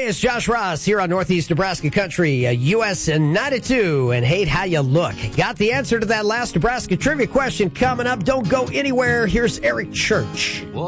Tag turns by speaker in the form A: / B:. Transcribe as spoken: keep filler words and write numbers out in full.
A: it's Josh Ross here on Northeast Nebraska Country, uh, U S ninety-two, and hate how you look. Got the answer to that last Nebraska trivia question coming up. Don't go anywhere. Here's Eric Church.